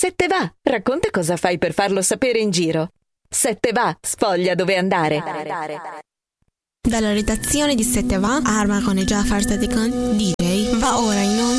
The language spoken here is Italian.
Sette va, racconta cosa fai per farlo sapere in giro. Sette va, sfoglia dove andare. Dalla redazione di Sette va, Arma con e Jafar Sadikan, DJ, va ora in onda